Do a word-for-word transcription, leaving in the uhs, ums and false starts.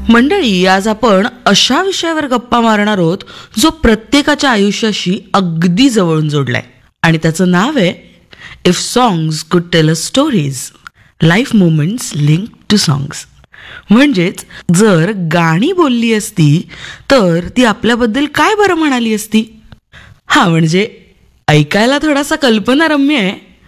मंडळी, आज आपण अशा विषयावर गप्पा मारणार आहोत जो प्रत्येकाच्या आयुष्याशी अगदी जवळून जोडलाय, आणि त्याचं नाव आहे इफ सॉंग्स कुड tell us stories, life moments link to songs. म्हणजेच जर गाणी बोलली असती तर ती आपल्याबद्दल काय बरं म्हणाली असती. हा म्हणजे ऐकायला थोडासा कल्पनारम्य आहे,